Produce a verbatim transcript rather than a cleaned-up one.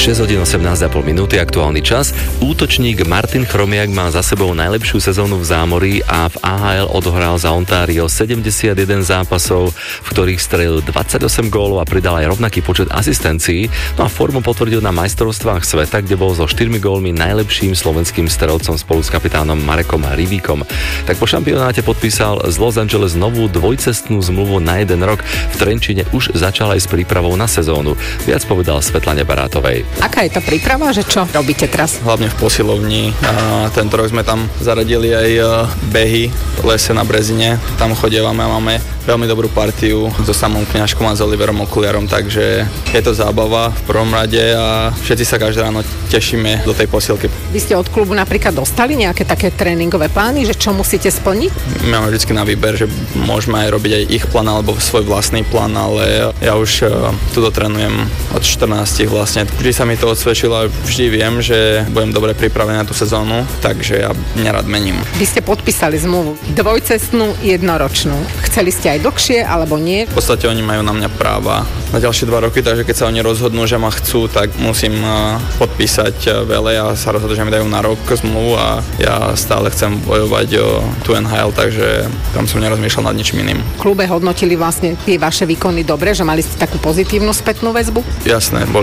šesť hodín osemnásť a pol minúty, aktuálny čas. Útočník Martin Chromiak má za sebou najlepšiu sezónu v zámorí a v á há el odohral za Ontario sedemdesiatjeden zápasov, v ktorých strelil dvadsaťosem gólov a pridal aj rovnaký počet asistencií. No a formu potvrdil na majstrovstvách sveta, kde bol so štyrmi gólmi najlepším slovenským strelcom spolu s kapitánom Marekom Rivíkom. Tak po šampionáte podpísal z Los Angeles novú dvojcestnú zmluvu na jeden rok. V Trenčíne už začal aj s prípravou na sezónu. Viac povedal Svetlane Barátovej. Aká je tá príprava, že čo robíte teraz? Hlavne v posilovni. A tento rok sme tam zaradili aj behy v lese na Brezine. Tam chodievame a máme veľmi dobrú partiu so samom Kňažkom a s Oliverom Okuliarom, takže je to zábava v prvom rade a všetci sa každé ráno tešíme do tej posielky. Vy ste od klubu napríklad dostali nejaké také tréningové plány, že čo musíte splniť? My máme vždy na výber, že môžeme aj robiť aj ich plán alebo svoj vlastný plán, ale ja už tu dotrenujem od štrnástich vlastne. Vždy sa mi to odsvedčilo a vždy viem, že budem dobre pripravený na tú sezónu, takže ja nerad mením. Vy ste podpísali zmluvu dvojcestnú, jednoročnú. Chceli ste aj dlhšie, alebo nie? V podstate oni majú na mňa práva na ďalšie dva roky, takže keď sa oni rozhodnú, že ma chcú, tak musím podpísať veľa a sa rozhodnú, že mi dajú na rok zmluvu a ja stále chcem bojovať o tú en há el, takže tam som nerozmýšľal nad ničím iným. V klube hodnotili vlastne tie vaše výkony dobre, že mali ste takú pozitívnu spätnú väzbu? Jasné, boli